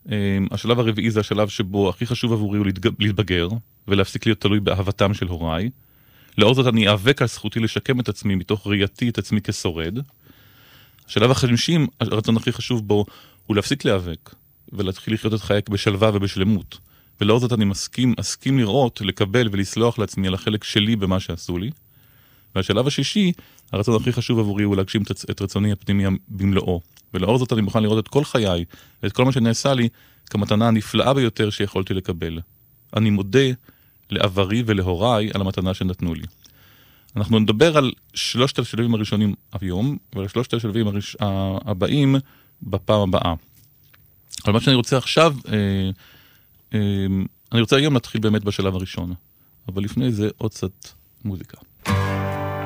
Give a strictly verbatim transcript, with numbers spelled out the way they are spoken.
השלב הרביעי זה השלב שבו הכי חשוב עבורי הוא להתבגר, ולהפסיק להיות תלוי באהבתם של הוריי. לאור זאת אני אאבק על זכותי לשקם את עצמי מתוך ראייתי את עצמי כשורד. השלב החמישי, הרצון הכי חשוב בו, הוא להפסיק להיאבק, ולהתחיל לחיות את חיי בשלווה ובשלמות. ולאור זאת אני מסכים, אסכים לראות, לקבל ולסלוח לעצמי על החלק שלי במה שעשו לי. והשלב השישי, הרצון הכי חשוב עבורי הוא להגשים את רצוני הפנימי במלואו. ולאור זאת אני מוכן לראות את כל חיי, את כל מה שנעשה לי, כמתנה הנפלאה ביותר שיכולתי לקבל. אני מודה לעברי ולהוריי על המתנה שנתנו לי. אנחנו נדבר על שלושת השלבים הראשונים היום, ועל שלושת השלבים הראש... הבאים בפעם הבאה. אבל מה שאני רוצה עכשיו, אה, אה, אני רוצה היום להתחיל באמת בשלב הראשון. אבל לפני זה עוד קצת מוזיקה.